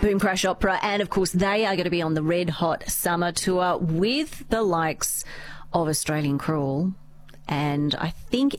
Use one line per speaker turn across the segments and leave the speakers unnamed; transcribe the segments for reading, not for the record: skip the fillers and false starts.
Boom Crash Opera, and of course they are going to be on the Red Hot Summer Tour with the likes of Australian Cruel, and I think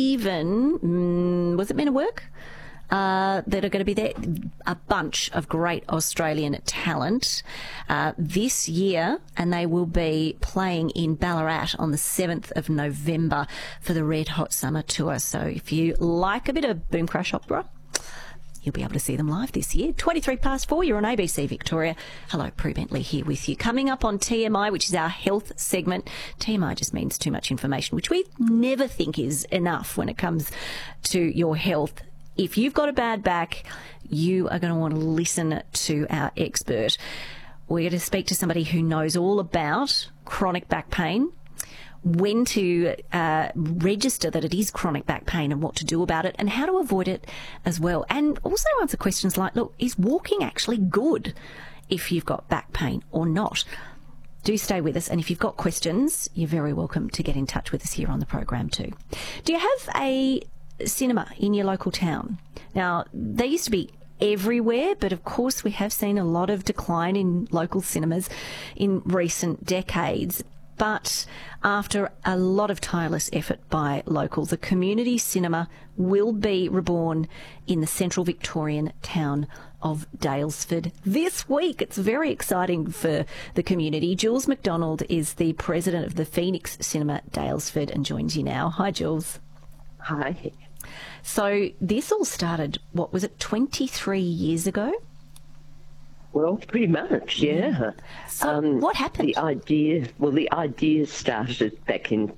even, was it Men at Work? That are going to be there. A bunch of great Australian talent this year, and they will be playing in Ballarat on the 7th of November for the Red Hot Summer Tour. So if you like a bit of Boom Crash Opera, you'll be able to see them live this year. 4, you're on ABC Victoria. Hello, Prue Bentley here with you. Coming up on TMI, which is our health segment. TMI just means too much information, which we never think is enough when it comes to your health. If you've got a bad back, you are going to want to listen to our expert. We're going to speak to somebody who knows all about chronic back pain, when to register that it is chronic back pain and what to do about it, and how to avoid it as well. And also answer questions like, look, is walking actually good if you've got back pain or not? Do stay with us, and if you've got questions, you're very welcome to get in touch with us here on the program too. Do you have a cinema in your local town? Now, they used to be everywhere, but of course we have seen a lot of decline in local cinemas in recent decades. But after a lot of tireless effort by locals, a community cinema will be reborn in the central Victorian town of Daylesford this week. It's very exciting for the community. Jules McDonald is the president of the Phoenix Cinema Daylesford and joins you now. Hi, Jules.
Hi.
So this all started, what was it, 23 years ago?
Well, pretty much, yeah.
So what happened?
The idea started back in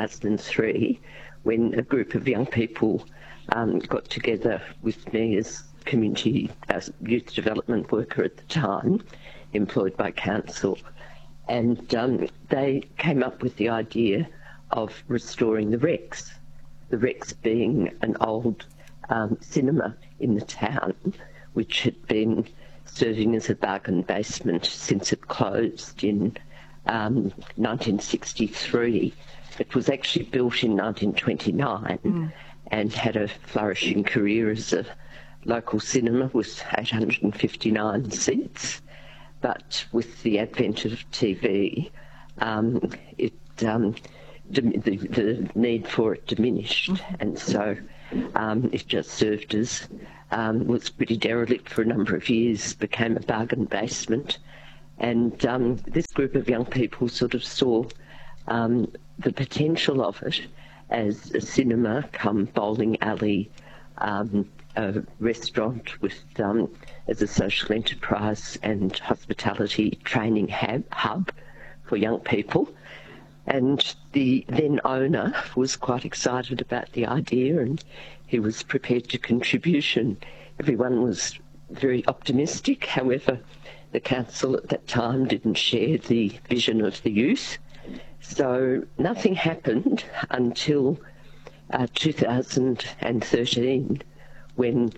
2003 when a group of young people got together with me as community youth development worker at the time, employed by council, and they came up with the idea of restoring the Rex. The Rex being an old cinema in the town, which had been serving as a bargain basement since it closed in 1963. It was actually built in 1929 and had a flourishing career as a local cinema with 859 seats. But with the advent of TV, the need for it diminished, and so it just served as was pretty derelict for a number of years, became a bargain basement, and this group of young people sort of saw the potential of it as a cinema, come bowling alley, a restaurant with as a social enterprise and hospitality training hub for young people. And the then owner was quite excited about the idea, and he was prepared to contribute, and everyone was very optimistic. However, the council at that time didn't share the vision of the youth. So nothing happened until 2013, when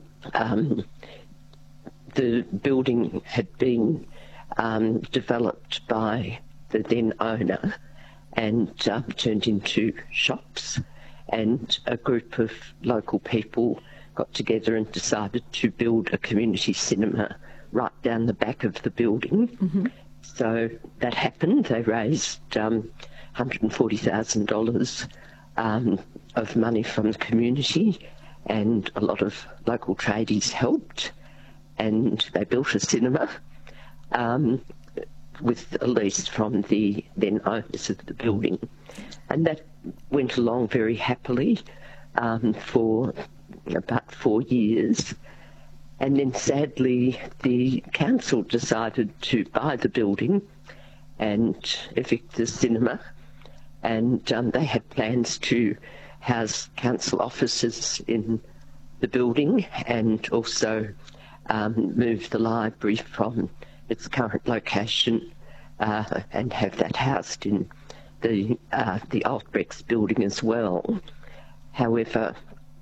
the building had been developed by the then owner and turned into shops, and a group of local people got together and decided to build a community cinema right down the back of the building. Mm-hmm. So that happened. They raised $140,000 of money from the community, and a lot of local tradies helped, and they built a cinema with a lease from the then owners of the building. And that went along very happily for about 4 years. And then sadly, the council decided to buy the building and evict the cinema. And they had plans to house council offices in the building and also move the library from its current location and have that housed in the old Rex building as well. However,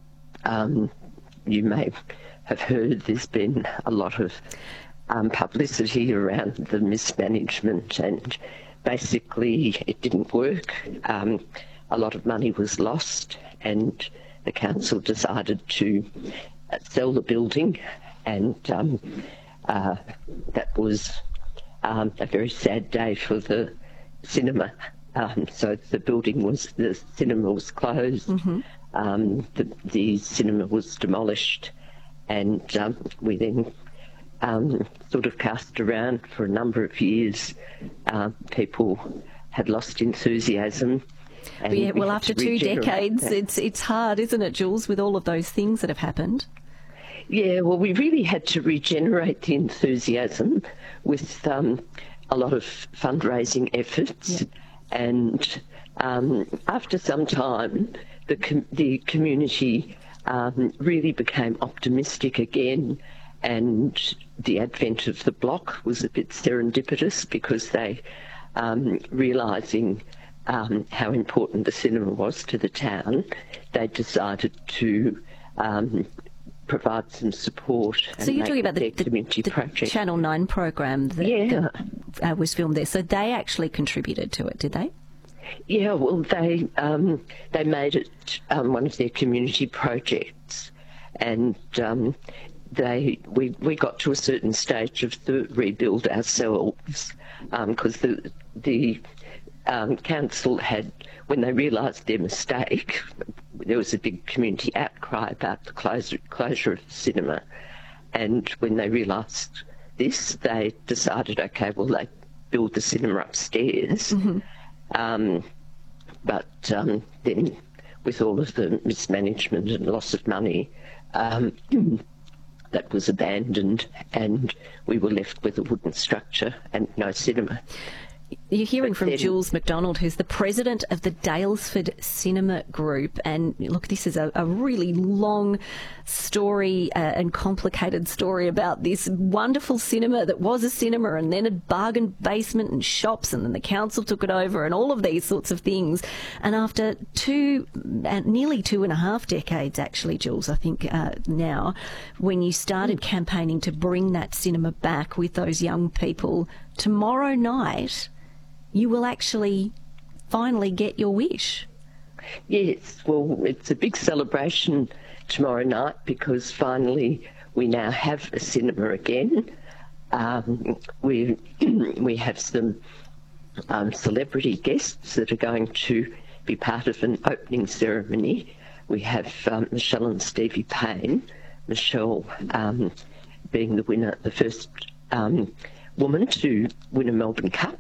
you may have heard there's been a lot of publicity around the mismanagement, and basically it didn't work. A lot of money was lost, and the council decided to sell the building and that was a very sad day for the cinema. So the cinema was closed. The cinema was demolished, and we then sort of cast around for a number of years. People had lost enthusiasm. And
yeah, well, after 2 decades, it's hard, isn't it, Jules, with all of those things that have happened?
Yeah, well, we really had to regenerate the enthusiasm with a lot of fundraising efforts. And after some time, the community really became optimistic again, and the advent of the block was a bit serendipitous because they, realising how important the cinema was to the town, they decided to provide some support.
So you're talking about the
community project.
Channel 9 program that was filmed there. So they actually contributed to it, did they?
Yeah, well, they made it one of their community projects, and we got to a certain stage of the rebuild ourselves because the council had, when they realised their mistake, there was a big community outcry about the closure of the cinema, and when they realised this, they decided, okay, well, they build the cinema upstairs. But then with all of the mismanagement and loss of money, that was abandoned, and we were left with a wooden structure and no cinema.
You're hearing from Jules McDonald, who's the president of the Daylesford Cinema Group. And look, this is a really long story and complicated story about this wonderful cinema that was a cinema and then a bargain basement and shops, and then the council took it over and all of these sorts of things. And after nearly 2.5 decades, actually, Jules, I think now, when you started campaigning to bring that cinema back with those young people, tomorrow night you will actually finally get your wish.
Yes, well, it's a big celebration tomorrow night because finally we now have a cinema again. We have some celebrity guests that are going to be part of an opening ceremony. We have Michelle and Stevie Payne. Michelle being the winner, the first woman to win a Melbourne Cup.